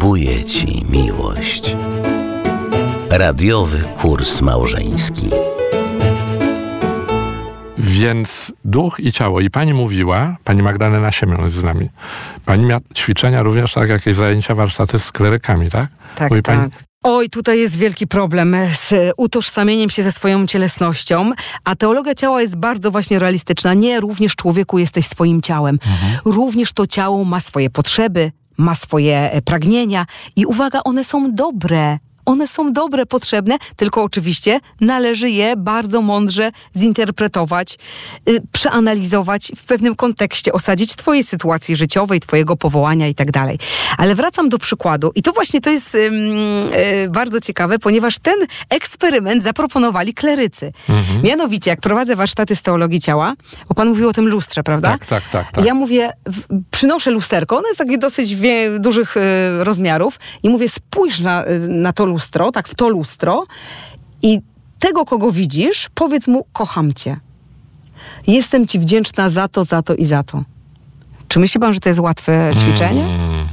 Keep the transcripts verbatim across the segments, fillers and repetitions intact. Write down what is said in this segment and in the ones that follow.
zgubuje ci miłość. Radiowy kurs małżeński. Więc duch i ciało. I pani mówiła, pani Magdalena Siemion jest z nami. Pani miała ćwiczenia również, tak, jakieś zajęcia, warsztaty z klerykami, tak? Tak, Mówi tak. pani... Oj, tutaj jest wielki problem z utożsamieniem się ze swoją cielesnością, a teologia ciała jest bardzo właśnie realistyczna. Nie, również człowieku jesteś swoim ciałem. Mhm. Również to ciało ma swoje potrzeby, ma swoje pragnienia i uwaga, one są dobre. One są dobre, potrzebne, tylko oczywiście należy je bardzo mądrze zinterpretować, yy, przeanalizować, w pewnym kontekście osadzić twojej sytuacji życiowej, twojego powołania i tak dalej. Ale wracam do przykładu i to właśnie to jest yy, yy, bardzo ciekawe, ponieważ ten eksperyment zaproponowali klerycy. Mhm. Mianowicie, jak prowadzę warsztaty z teologii ciała, bo pan mówił o tym lustrze, prawda? Tak, tak, tak. tak. Ja mówię, w, przynoszę lusterko, ono jest takie dosyć wie, dużych yy, rozmiarów i mówię, spójrz na, yy, na to lustro, lustro, tak w to lustro i tego, kogo widzisz, powiedz mu, kocham cię. Jestem ci wdzięczna za to, za to i za to. Czy myśli pan, że to jest łatwe ćwiczenie? Mm.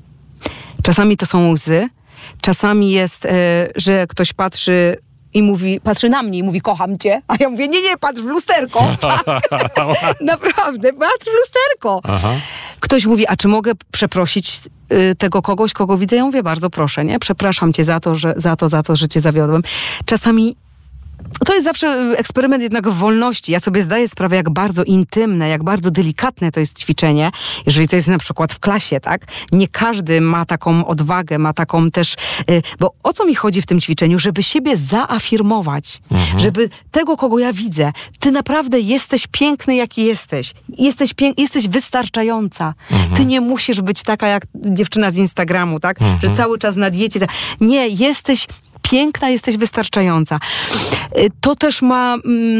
Czasami to są łzy, czasami jest, e, że ktoś patrzy i mówi, patrzy na mnie i mówi, kocham cię, a ja mówię, nie, nie, patrz w lusterko. Tak? Naprawdę, patrz w lusterko. Aha. Ktoś mówi, a czy mogę przeprosić y, tego kogoś, kogo widzę? Ja mówię, bardzo proszę, nie? Przepraszam cię za to, że, za to, za to, że cię zawiodłem. Czasami to jest zawsze eksperyment jednak w wolności. Ja sobie zdaję sprawę, jak bardzo intymne, jak bardzo delikatne to jest ćwiczenie, jeżeli to jest na przykład w klasie, tak? Nie każdy ma taką odwagę, ma taką też... Yy, bo o co mi chodzi w tym ćwiczeniu? Żeby siebie zaafirmować. Mhm. Żeby tego, kogo ja widzę, ty naprawdę jesteś piękny, jaki jesteś. Jesteś, pięk- jesteś wystarczająca. Mhm. Ty nie musisz być taka jak dziewczyna z Instagramu, tak? Mhm. Że cały czas na diecie... Nie, jesteś... piękna, jesteś wystarczająca. To też ma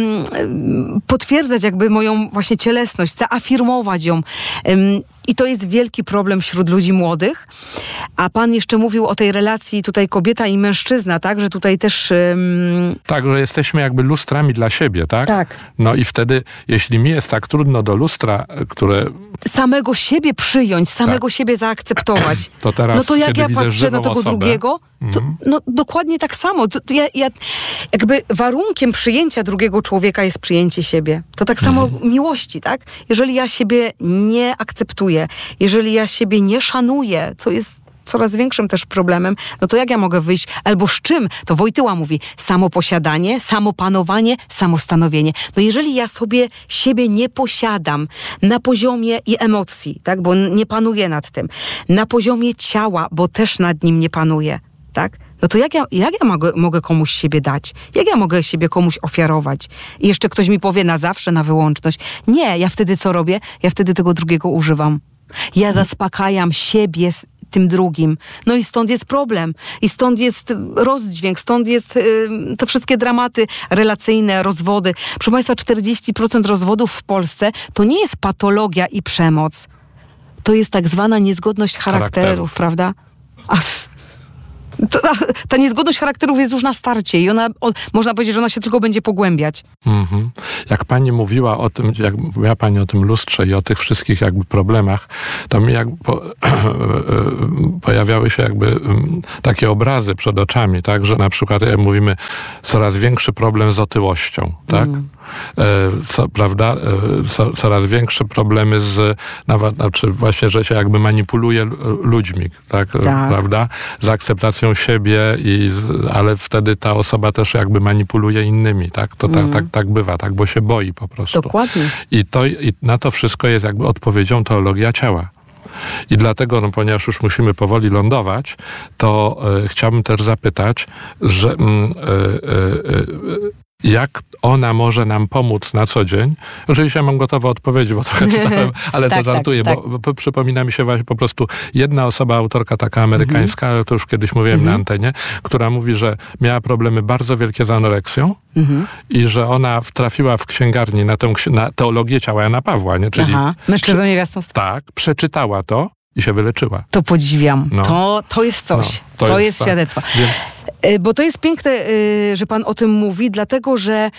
mm, potwierdzać jakby moją właśnie cielesność, zaafirmować ją. Ym, I to jest wielki problem wśród ludzi młodych. A pan jeszcze mówił o tej relacji tutaj kobieta i mężczyzna, tak? Że tutaj też... Ym... Tak, że jesteśmy jakby lustrami dla siebie, tak? Tak. No i wtedy, jeśli mi jest tak trudno do lustra, które... Samego siebie przyjąć, samego tak. siebie zaakceptować. To teraz, no to jak kiedy ja widzę patrzę na tego osobę, drugiego, to mm. no dokładnie tak samo. To, to ja, ja, jakby warunkiem przyjęcia drugiego człowieka jest przyjęcie siebie. To tak samo mm. miłości, tak? Jeżeli ja siebie nie akceptuję, jeżeli ja siebie nie szanuję, co jest coraz większym też problemem, no to jak ja mogę wyjść? Albo z czym? To Wojtyła mówi, samoposiadanie, samopanowanie, samostanowienie. No jeżeli ja sobie siebie nie posiadam na poziomie i emocji, tak? Bo nie panuję nad tym. Na poziomie ciała, bo też nad nim nie panuję, tak? No to jak ja, jak ja mogę, mogę komuś siebie dać? Jak ja mogę siebie komuś ofiarować? I jeszcze ktoś mi powie na zawsze, na wyłączność. Nie, ja wtedy co robię? Ja wtedy tego drugiego używam. Ja zaspokajam siebie z tym drugim. No i stąd jest problem. I stąd jest rozdźwięk, stąd jest yy, te wszystkie dramaty relacyjne, rozwody. Proszę państwa, czterdzieści procent rozwodów w Polsce to nie jest patologia i przemoc. To jest tak zwana niezgodność charakterów, charakterów. Prawda? Ach. Ta, ta niezgodność charakterów jest już na starcie i ona, on, można powiedzieć, że ona się tylko będzie pogłębiać. Mm-hmm. Jak pani mówiła o tym, jak mówiła pani o tym lustrze i o tych wszystkich jakby problemach, to mi jak po, pojawiały się jakby takie obrazy przed oczami, tak, że na przykład jak mówimy coraz większy problem z otyłością, tak? Mm. Co, prawda, co, coraz większe problemy z, nawet, znaczy właśnie, że się jakby manipuluje ludźmi, tak, tak. Prawda, z akceptacją siebie, i, ale wtedy ta osoba też jakby manipuluje innymi, tak, to mm. tak, tak, tak bywa, tak, bo się boi po prostu. Dokładnie. I, to, i na to wszystko jest jakby odpowiedzią teologia ciała. I dlatego, no, ponieważ już musimy powoli lądować, to e, chciałbym też zapytać, że mm, e, e, jak ona może nam pomóc na co dzień? Oczywiście ja mam gotowe odpowiedzi, bo trochę czytałem, ale tak, to żartuję, tak, bo, tak. bo przypomina mi się właśnie po prostu jedna osoba, autorka taka amerykańska, ale to już kiedyś mówiłem mhm. na antenie, która mówi, że miała problemy bardzo wielkie z anoreksją mhm. i że ona trafiła w księgarni na, tę, na teologię ciała Jana Pawła, nie? Czyli mężczyzną niewiastą. Tak, przeczytała to i się wyleczyła. To podziwiam. No. To, to jest coś. No, to, to jest, jest świadectwo. Więc... Bo to jest piękne, że pan o tym mówi, dlatego, że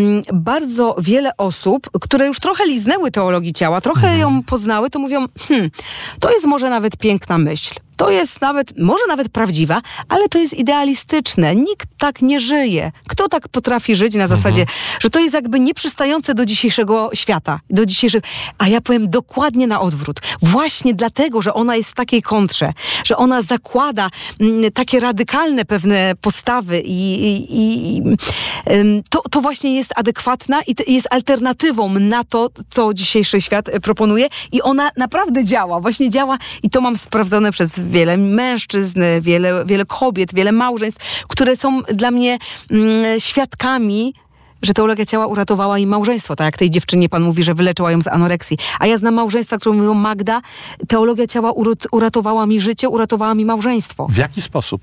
bardzo wiele osób, które już trochę liznęły teologii ciała, trochę mhm. ją poznały, to mówią, hmm, to jest może nawet piękna myśl. To jest nawet, może nawet prawdziwa, ale to jest idealistyczne. Nikt tak nie żyje. Kto tak potrafi żyć na zasadzie, mhm. że to jest jakby nieprzystające do dzisiejszego świata, do dzisiejszych... A ja powiem dokładnie na odwrót. Właśnie dlatego, że ona jest w takiej kontrze, że ona zakłada m, takie radykalne pewne postawy i, i, i ym, to, to właśnie jest adekwatna i t- jest alternatywą na to, co dzisiejszy świat proponuje i ona naprawdę działa. Właśnie działa i to mam sprawdzone przez wiele mężczyzn, wiele, wiele kobiet, wiele małżeństw, które są dla mnie mm, świadkami, że teologia ciała uratowała im małżeństwo. Tak jak tej dziewczynie pan mówi, że wyleczyła ją z anoreksji. A ja znam małżeństwa, które mówią, Magda, teologia ciała urat- uratowała mi życie, uratowała mi małżeństwo. W jaki sposób?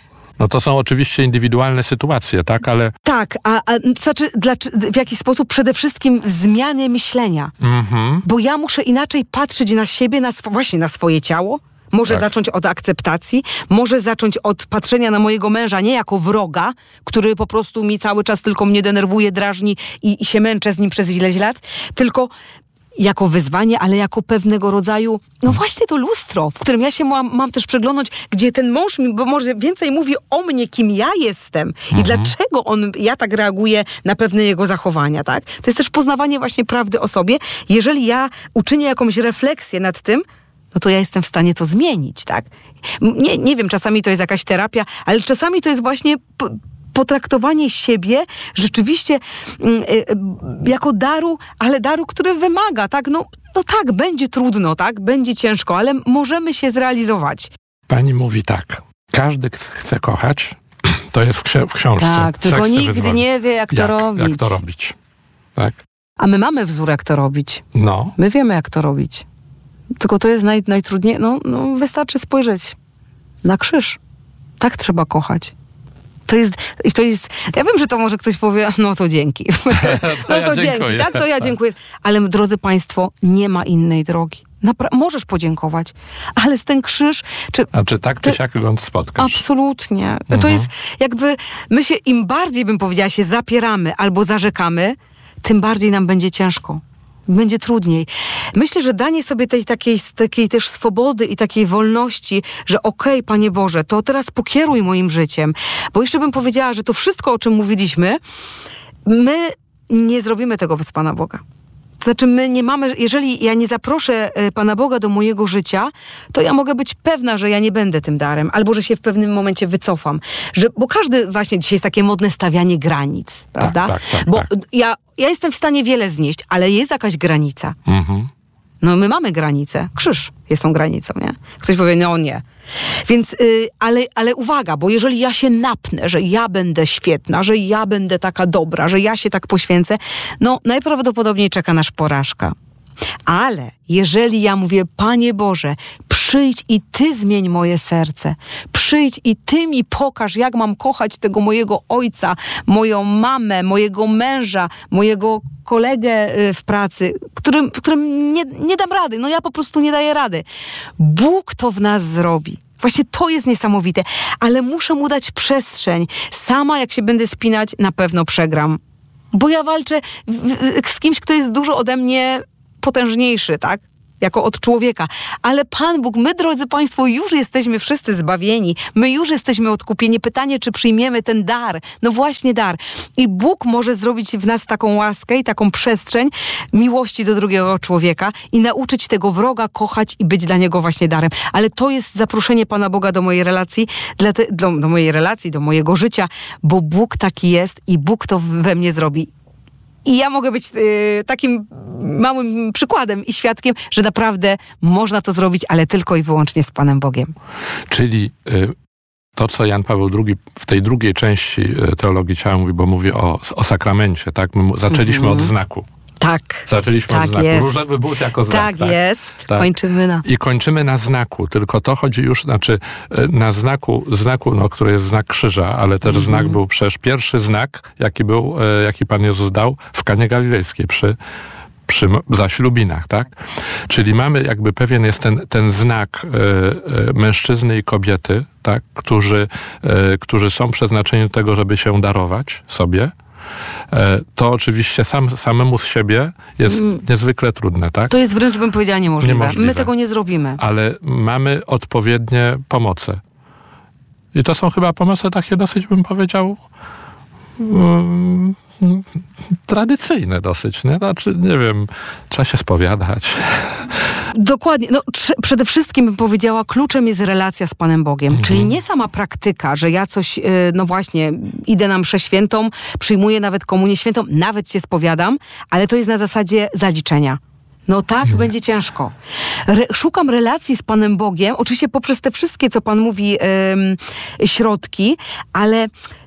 No to są oczywiście indywidualne sytuacje, tak, ale... Tak, a, a to znaczy dla, w jaki sposób? Przede wszystkim w zmianie myślenia. Mhm. Bo ja muszę inaczej patrzeć na siebie, na sw- właśnie na swoje ciało. Może tak. zacząć od akceptacji, może zacząć od patrzenia na mojego męża nie jako wroga, który po prostu mi cały czas tylko mnie denerwuje, drażni i, i się męczę z nim przez ileś lat, tylko jako wyzwanie, ale jako pewnego rodzaju, no właśnie to lustro, w którym ja się mam, mam też przeglądnąć, gdzie ten mąż mi, bo może więcej mówi o mnie, kim ja jestem mhm. i dlaczego on, ja tak reaguję na pewne jego zachowania, tak? To jest też poznawanie właśnie prawdy o sobie. Jeżeli ja uczynię jakąś refleksję nad tym, no to ja jestem w stanie to zmienić, tak? Nie, nie wiem, czasami to jest jakaś terapia, ale czasami to jest właśnie p- potraktowanie siebie rzeczywiście y, y, jako daru, ale daru, który wymaga, tak? No, no tak, będzie trudno, tak? Będzie ciężko, ale możemy się zrealizować. Pani mówi tak, każdy chce kochać, to jest w, ksi- w książce. Tak, tylko Seks nigdy wyzwoli. nie wie, jak to jak, robić. Jak to robić, tak? A my mamy wzór, jak to robić. No. My wiemy, jak to robić. Tylko to jest naj, najtrudniej. No, no, wystarczy spojrzeć na krzyż. Tak trzeba kochać. To jest, to jest, ja wiem, że to może ktoś powie, no to dzięki. no ja to dziękuję. dzięki, tak? To ja dziękuję. Ale drodzy państwo, nie ma innej drogi. Napra- możesz podziękować, ale z ten krzyż... Czy, A czy tak czy siak go spotkasz? Absolutnie. Mhm. To jest jakby, my się im bardziej, bym powiedziała, się zapieramy albo zarzekamy, tym bardziej nam będzie ciężko. Będzie trudniej. Myślę, że danie sobie tej takiej, takiej też swobody i takiej wolności, że okej, okay, Panie Boże, to teraz pokieruj moim życiem. Bo jeszcze bym powiedziała, że to wszystko, o czym mówiliśmy, my nie zrobimy tego bez Pana Boga. To znaczy my nie mamy, jeżeli ja nie zaproszę Pana Boga do mojego życia, to ja mogę być pewna, że ja nie będę tym darem, albo że się w pewnym momencie wycofam. Że, bo każdy, właśnie dzisiaj jest takie modne stawianie granic, prawda? Tak, tak, tak, bo tak. Ja, ja jestem w stanie wiele znieść, ale jest jakaś granica. Mhm. No my mamy granicę. Krzyż jest tą granicą, nie? Ktoś powie, no nie. Więc, yy, ale, ale uwaga, bo jeżeli ja się napnę, że ja będę świetna, że ja będę taka dobra, że ja się tak poświęcę, no najprawdopodobniej czeka nas porażka. Ale jeżeli ja mówię, Panie Boże, przyjdź i Ty zmień moje serce. Przyjdź i Ty mi pokaż, jak mam kochać tego mojego ojca, moją mamę, mojego męża, mojego kolegę w pracy, którym, którym nie, nie dam rady. No ja po prostu nie daję rady. Bóg to w nas zrobi. Właśnie to jest niesamowite. Ale muszę mu dać przestrzeń. Sama jak się będę spinać, na pewno przegram. Bo ja walczę w, w, z kimś, kto jest dużo ode mnie potężniejszy, tak? Jako od człowieka. Ale Pan Bóg, my, drodzy Państwo, już jesteśmy wszyscy zbawieni. My już jesteśmy odkupieni. Pytanie, czy przyjmiemy ten dar. No właśnie dar. I Bóg może zrobić w nas taką łaskę i taką przestrzeń miłości do drugiego człowieka i nauczyć tego wroga kochać i być dla niego właśnie darem. Ale to jest zaproszenie Pana Boga do mojej relacji, dla te, do, do mojej relacji, do mojego życia, bo Bóg taki jest i Bóg to we mnie zrobi. I ja mogę być y, takim małym przykładem i świadkiem, że naprawdę można to zrobić, ale tylko i wyłącznie z Panem Bogiem. Czyli y, to, co Jan Paweł drugi w tej drugiej części y, teologii ciała mówi, bo mówi o, o sakramencie, tak? My zaczęliśmy mm-hmm. od znaku. Tak. Zaczęliśmy tak od znaku. Jest. Różowy bus jako znak. Tak, tak jest. Tak. Kończymy na... I kończymy na znaku. Tylko to chodzi już, znaczy na znaku, znaku no, który jest znak krzyża, ale też mm. znak był przecież pierwszy znak, jaki był, jaki Pan Jezus dał w Kanie Galilejskiej przy przy zaślubinach, tak? Czyli mamy jakby pewien jest ten, ten znak y, y, mężczyzny i kobiety, tak? Którzy, y, którzy są przeznaczeni do tego, żeby się darować sobie. To oczywiście sam, samemu z siebie jest mm. niezwykle trudne, tak? To jest wręcz, bym powiedziała, niemożliwe. niemożliwe. My tego nie zrobimy. Ale mamy odpowiednie pomoce. I to są chyba pomoce takie dosyć, bym powiedział, um, tradycyjne dosyć, nie? Znaczy, nie wiem, trzeba się spowiadać. Dokładnie. No, tr- przede wszystkim bym powiedziała, kluczem jest relacja z Panem Bogiem. Mhm. Czyli nie sama praktyka, że ja coś, yy, no właśnie, idę na mszę świętą, przyjmuję nawet komunię świętą, nawet się spowiadam, ale to jest na zasadzie zaliczenia. No tak, hmm. będzie ciężko. Re- szukam relacji z Panem Bogiem, oczywiście poprzez te wszystkie, co Pan mówi, yy, środki, ale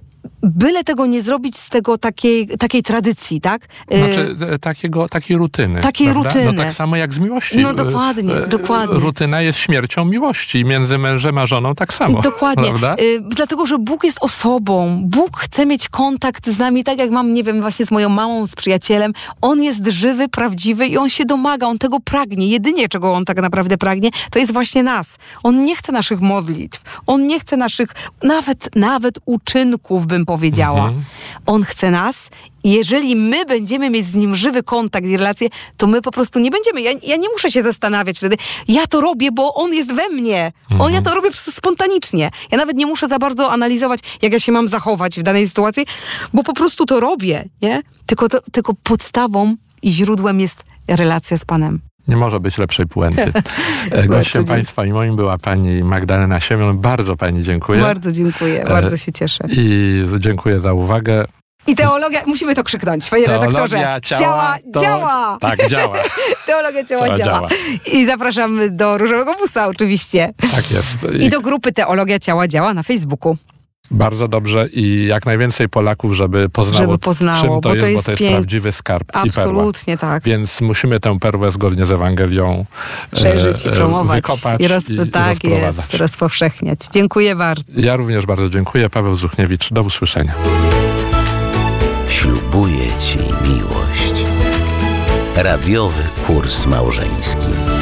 byle tego nie zrobić z tego takiej, takiej tradycji, tak? Znaczy takiego, takiej rutyny. Takiej prawda? rutyny. No tak samo jak z miłości. No dokładnie, e, dokładnie. Rutyna jest śmiercią miłości i między mężem a żoną tak samo. Dokładnie. Prawda? Y, dlatego, że Bóg jest osobą. Bóg chce mieć kontakt z nami, tak jak mam, nie wiem, właśnie z moją mamą, z przyjacielem. On jest żywy, prawdziwy i on się domaga, on tego pragnie. Jedynie, czego on tak naprawdę pragnie, to jest właśnie nas. On nie chce naszych modlitw. On nie chce naszych, nawet, nawet uczynków, bym powiedziała. Mhm. On chce nas i jeżeli my będziemy mieć z nim żywy kontakt i relację, to my po prostu nie będziemy. Ja, ja nie muszę się zastanawiać wtedy. Ja to robię, bo on jest we mnie. Mhm. On, ja to robię po prostu spontanicznie. Ja nawet nie muszę za bardzo analizować, jak ja się mam zachować w danej sytuacji, bo po prostu to robię, nie? Tylko, to, tylko podstawą i źródłem jest relacja z Panem. Nie może być lepszej puenty. Gościem Państwa i moim była pani Magdalena Siemion. Bardzo pani dziękuję. Bardzo dziękuję, bardzo się cieszę. I dziękuję za uwagę. I teologia, musimy to krzyknąć, panie teologia redaktorze. Ciała, ciała to, działa! Tak, działa. Teologia ciała, ciała działa. I zapraszamy do Różowego Busa oczywiście. Tak jest. I, I do grupy Teologia Ciała Działa na Facebooku. Bardzo dobrze i jak najwięcej Polaków, żeby poznało, żeby poznało czym to, bo jest, to jest, bo to jest pięk... prawdziwy skarb Absolutnie i perła. Tak. Więc musimy tę perłę zgodnie z Ewangelią szerzyć i promować. Wykopać i, roz... i, tak i jest, rozpowszechniać. Dziękuję bardzo. Ja również bardzo dziękuję. Paweł Zuchniewicz. Do usłyszenia. Ślubuję Ci miłość. Radiowy kurs małżeński.